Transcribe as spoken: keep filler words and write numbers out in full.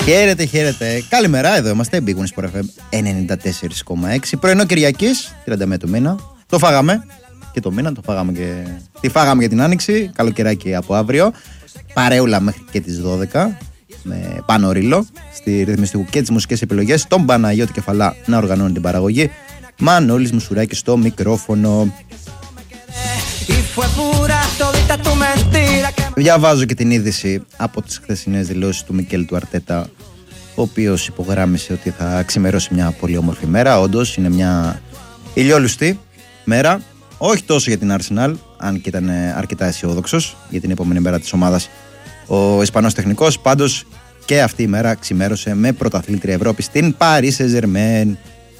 Χαίρετε, χαίρετε. Καλημέρα, εδώ είμαστε. Big Win Sport εφ εμ ενενήντα τέσσερα κόμμα έξι. Πρωινό Κυριακής, τριάντα μία του μήνα. Το φάγαμε και το μήνα, το φάγαμε και. Τι φάγαμε για την Άνοιξη. Καλοκαιράκι από αύριο. Παρέουλα μέχρι και τις δώδεκα. Με πάνω ρίλο. Στη ρυθμιστικού και τις μουσικές επιλογές. Τον Παναγιώτη Κεφαλά να οργανώνει την παραγωγή. Μανώλης Μουσουράκη στο μικρόφωνο. Διαβάζω και την είδηση από τις χθεσινές δηλώσεις του Μικέλ του Αρτέτα, ο οποίος υπογράμμισε ότι θα ξημερώσει μια πολύ όμορφη μέρα. Όντως είναι μια ηλιόλουστη μέρα, όχι τόσο για την Arsenal, αν και ήταν αρκετά αισιόδοξος για την επόμενη μέρα της ομάδας ο Ισπανός τεχνικός. Πάντως και αυτή η μέρα ξημέρωσε με πρωταθλήτρια Ευρώπη στην Paris Saint-Germain.